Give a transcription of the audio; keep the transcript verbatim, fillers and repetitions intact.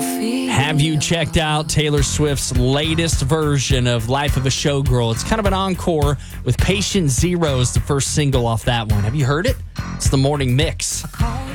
Have you checked out Taylor Swift's latest version of Life of a Showgirl? It's kind of an encore with Patient Zero as the first single off that one. Have you heard it? It's the morning mix.